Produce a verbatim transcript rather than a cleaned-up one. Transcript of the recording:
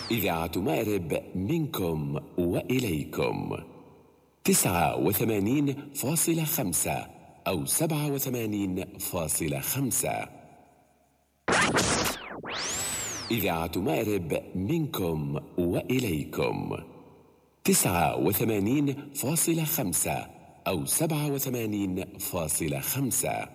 إذاعة مأرب منكم وإليكم تسعة وثمانين فاصلة خمسة أو سبعة وثمانين فاصلة خمسة. إذاعة مأرب منكم وإليكم تسعة وثمانين فاصلة خمسة أو سبعة وثمانين فاصلة خمسة.